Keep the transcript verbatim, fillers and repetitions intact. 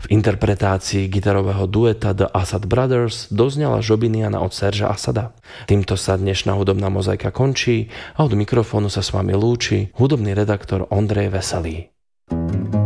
V interpretácii gitarového dueta The Assad Brothers doznala Žobiniana od Serža Asada. Týmto sa dnešná hudobná mozaika končí a od mikrofónu sa s vami lúči hudobný redaktor Ondrej Veselý.